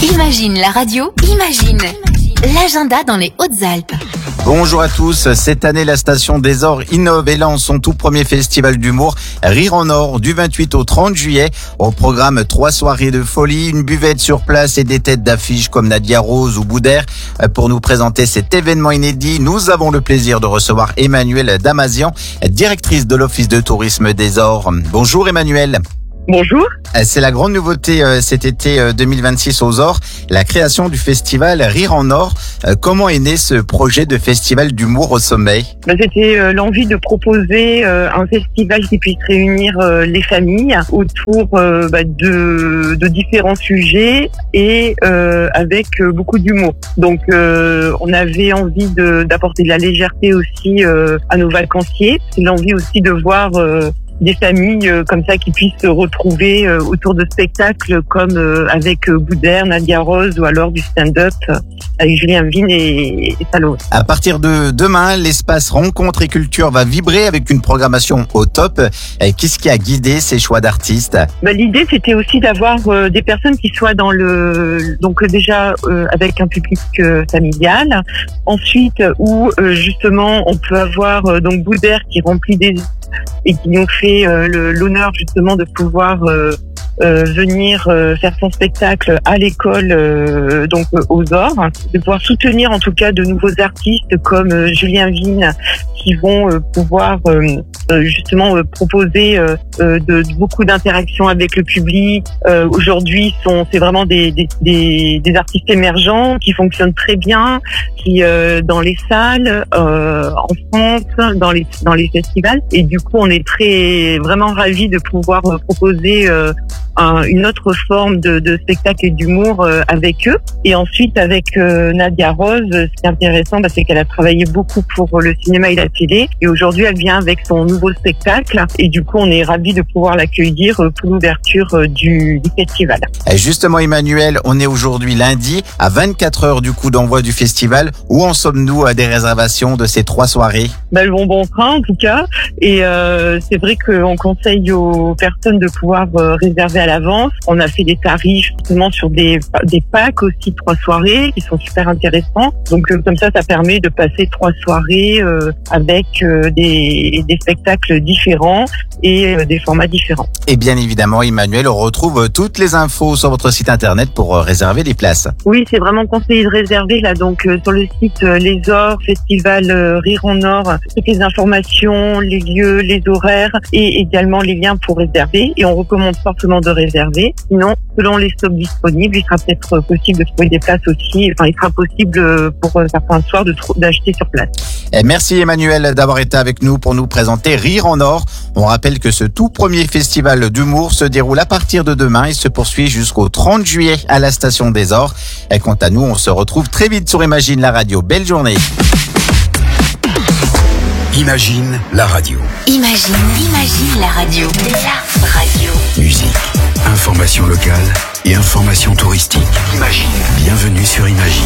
Imagine la radio, imagine l'agenda dans les Hautes-Alpes. Bonjour à tous, cette année la station des Ors innove et lance son tout premier festival d'humour Rire en Or du 28 au 30 juillet. Au programme 3 soirées de folie, une buvette sur place et des têtes d'affiches comme Nadia Rose ou Boudère. Pour nous présenter cet événement inédit, nous avons le plaisir de recevoir Emmanuelle Damazian, directrice de l'Office de tourisme des Ors. Bonjour Emmanuelle. Bonjour. C'est la grande nouveauté cet été 2026 aux Ors, la création du festival Rire en Or. Comment est né ce projet de festival d'humour au sommet ? C'était l'envie de proposer un festival qui puisse réunir les familles autour de différents sujets et avec beaucoup d'humour. Donc on avait envie d'apporter de la légèreté aussi à nos vacanciers. C'est l'envie aussi de voir des familles comme ça qui puissent se retrouver autour de spectacles comme avec Boudère, Nadia Rose ou alors du stand-up avec Julien Vigne et Salomé. À partir de demain, l'espace rencontre et culture va vibrer avec une programmation au top. Qu'est-ce qui a guidé ces choix d'artistes ? L'idée c'était aussi d'avoir des personnes qui soient dans déjà avec un public familial. Ensuite où justement on peut avoir donc Boudère qui remplit des et qui nous fait l'honneur justement de pouvoir venir faire son spectacle à l'école donc aux Ors, de pouvoir soutenir en tout cas de nouveaux artistes comme Julien Vigne qui vont pouvoir justement proposer beaucoup d'interactions avec le public. Aujourd'hui c'est vraiment des artistes émergents qui fonctionnent très bien, qui dans les salles en France, dans les festivals, et du coup on est vraiment ravis de pouvoir proposer une autre forme de spectacle et d'humour avec eux. Et ensuite avec Nadia Rose, ce qui est intéressant, c'est qu'elle a travaillé beaucoup pour le cinéma et la télé, et aujourd'hui elle vient avec son nouveau spectacle, et du coup on est ravis de pouvoir l'accueillir pour l'ouverture du festival. Et justement Emmanuelle, on est aujourd'hui lundi à 24 heures du coup d'envoi du festival. Où en sommes-nous à des réservations de ces 3 soirées ? Le bon train en tout cas, et c'est vrai qu'on conseille aux personnes de pouvoir réserver à l'avance. On a fait des tarifs justement sur des packs aussi de 3 soirées qui sont super intéressants. Donc comme ça permet de passer 3 soirées avec des spectacles différents et des formats différents. Et bien évidemment Emmanuelle, on retrouve toutes les infos sur votre site internet pour réserver les places. Oui, c'est vraiment conseillé de réserver là, donc sur le site Les Ors, Festival Rire en Or, toutes les informations, les lieux, les horaires et également les liens pour réserver, et on recommande fortement de réserver. Sinon, selon les stocks disponibles, il sera peut-être possible de trouver des places aussi. Enfin, il sera possible pour certains soirs d'acheter sur place. Et merci Emmanuelle d'avoir été avec nous pour nous présenter Rire en Or. On rappelle que ce tout premier festival d'humour se déroule à partir de demain et se poursuit jusqu'au 30 juillet à la station des Ors. Et quant à nous, on se retrouve très vite sur Imagine la radio. Belle journée. Imagine la radio. Imagine la radio. La radio. Musique, information locale et information touristique. Imagine. Bienvenue sur Imagine.